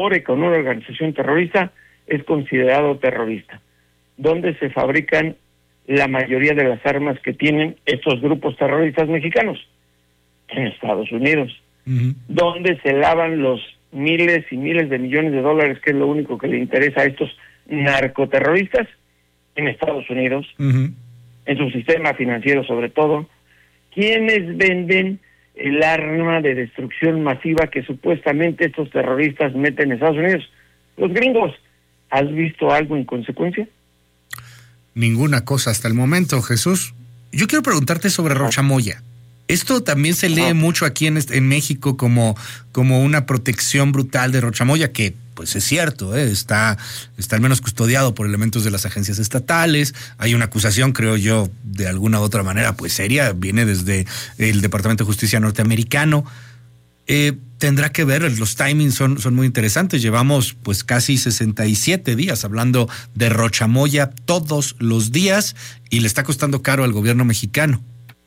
con una organización terrorista, es considerado terrorista. ¿Dónde se fabrican la mayoría de las armas que tienen estos grupos terroristas mexicanos? En Estados Unidos. Uh-huh. ¿Dónde se lavan los miles y miles de millones de dólares, que es lo único que le interesa a estos narcoterroristas? En Estados Unidos. Uh-huh. En su sistema financiero sobre todo. ¿Quiénes venden el arma de destrucción masiva que supuestamente estos terroristas meten en Estados Unidos? Los gringos. ¿Has visto algo en consecuencia? Ninguna cosa hasta el momento, Jesús. Yo quiero preguntarte sobre Rocha Moya. Esto también se lee mucho aquí en México como una protección brutal de Rocha Moya, que pues es cierto, está al menos custodiado por elementos de las agencias estatales. Hay una acusación, creo yo, de alguna u otra manera, pues seria, viene desde el Departamento de Justicia norteamericano. Tendrá que ver, los timings son muy interesantes. Llevamos pues casi 67 días hablando de Rocha Moya todos los días y le está costando caro al gobierno mexicano.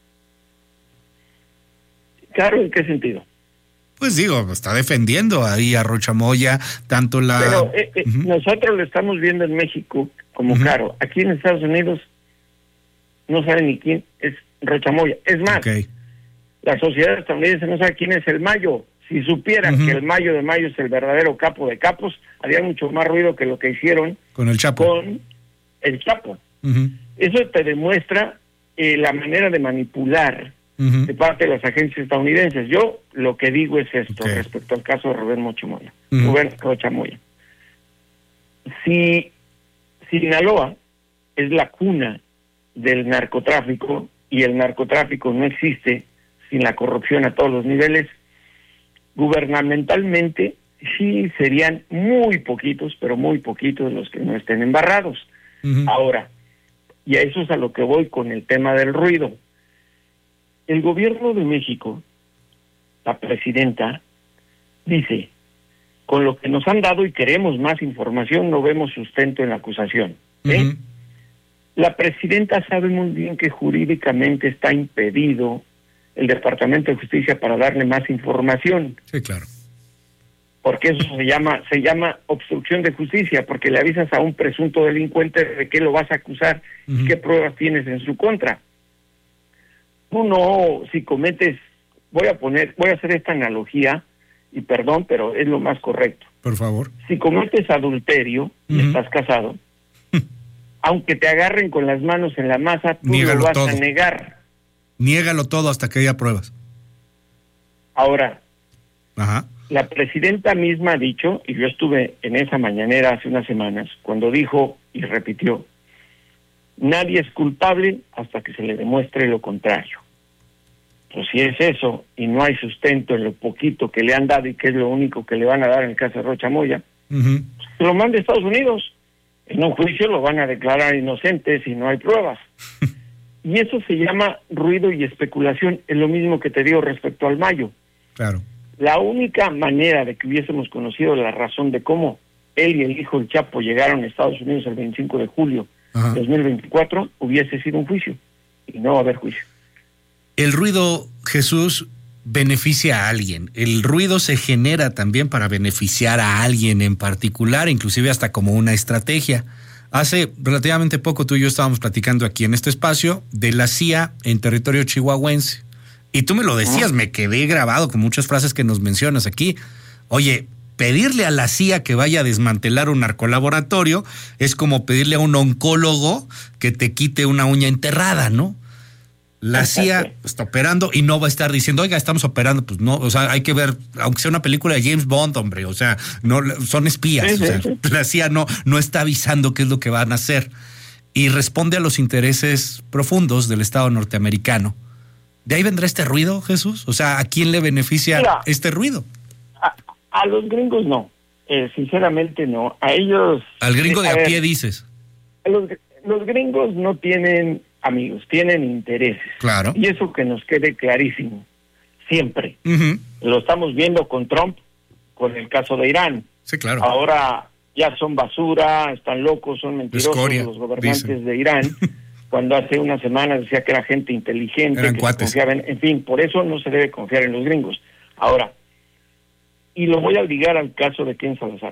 ¿Caro en qué sentido? Pues digo, está defendiendo ahí a Rocha Moya, tanto la... Pero uh-huh. Nosotros lo estamos viendo en México como uh-huh. caro. Aquí en Estados Unidos no saben ni quién es Rocha Moya. Es más, la sociedad estadounidense no sabe quién es el Mayo. Si supieran uh-huh. que el Mayo de Mayo es el verdadero capo de capos, haría mucho más ruido que lo que hicieron con el Chapo. Con el Chapo. Uh-huh. Eso te demuestra la manera de manipular uh-huh. de parte de las agencias estadounidenses. Yo lo que digo es esto respecto al caso de Rubén Mochamoya, uh-huh. Rubén Rocha Moya. Si Sinaloa es la cuna del narcotráfico y el narcotráfico no existe sin la corrupción a todos los niveles, gubernamentalmente sí serían muy poquitos, pero muy poquitos los que no estén embarrados. Uh-huh. Ahora, y a eso es a lo que voy con el tema del ruido. El gobierno de México, la presidenta, dice, con lo que nos han dado y queremos más información, no vemos sustento en la acusación. Uh-huh. La presidenta sabe muy bien que jurídicamente está impedido el Departamento de Justicia para darle más información. Sí, claro. Porque eso se llama obstrucción de justicia, porque le avisas a un presunto delincuente de qué lo vas a acusar uh-huh. y qué pruebas tienes en su contra. Tú no, si cometes, voy a hacer esta analogía, y perdón, pero es lo más correcto. Por favor. Si cometes adulterio y uh-huh. estás casado, aunque te agarren con las manos en la masa, tú niégalo lo vas todo. A negar. Niégalo todo hasta que haya pruebas. Ahora, ajá. La presidenta misma ha dicho, y yo estuve en esa mañanera hace unas semanas, cuando dijo y repitió, nadie es culpable hasta que se le demuestre lo contrario. Pues si es eso, y no hay sustento en lo poquito que le han dado y que es lo único que le van a dar en el caso de Rocha Moya, uh-huh. pues lo manda a Estados Unidos. En un juicio lo van a declarar inocente si no hay pruebas. Y eso se llama ruido y especulación. Es lo mismo que te digo respecto al Mayo. Claro. La única manera de que hubiésemos conocido la razón de cómo él y el hijo del Chapo llegaron a Estados Unidos el 25 de julio de 2024 hubiese sido un juicio. Y no va a haber juicio. El ruido, Jesús, beneficia a alguien. El ruido se genera también para beneficiar a alguien en particular, inclusive hasta como una estrategia. Hace relativamente poco tú y yo estábamos platicando aquí en este espacio de la CIA en territorio chihuahuense. Y tú me lo decías, me quedé grabado con muchas frases que nos mencionas aquí. Oye, pedirle a la CIA que vaya a desmantelar un narcolaboratorio es como pedirle a un oncólogo que te quite una uña enterrada, ¿no? La CIA está operando y no va a estar diciendo, oiga, estamos operando, pues no, o sea, hay que ver, aunque sea una película de James Bond, hombre, o sea, no son espías, o sea, la CIA no está avisando qué es lo que van a hacer y responde a los intereses profundos del Estado norteamericano. ¿De ahí vendrá este ruido, Jesús? O sea, ¿a quién le beneficia este ruido? A los gringos no, sinceramente no, a ellos... Al gringo de a pie dices. Los gringos no tienen amigos, tienen intereses. Claro. Y eso que nos quede clarísimo, siempre. Uh-huh. Lo estamos viendo con Trump, con el caso de Irán. Sí, claro. Ahora ya son basura, están locos, son mentirosos Escoria, los gobernantes dicen. De Irán, cuando hace unas semanas decía que era gente inteligente, eran que cuates. confiaba en fin, por eso no se debe confiar en los gringos. Ahora, y lo voy a ligar al caso de Ken Salazar.